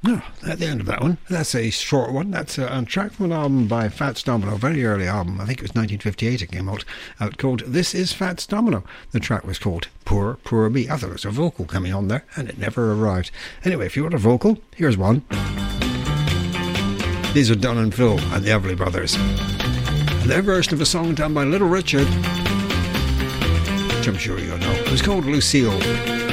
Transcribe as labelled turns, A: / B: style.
A: No, at the end of that one, that's a short one. That's a track from an album by Fats Domino, a very early album. I think it was 1958 it came out called This Is Fats Domino. The track was called Poor, Poor Me. I thought it was a vocal coming on there, and it never arrived. Anyway, if you want a vocal, here's one. These are Don and Phil and the Everly Brothers. And their version of a song done by Little Richard, which I'm sure you'll know. It was called Lucille.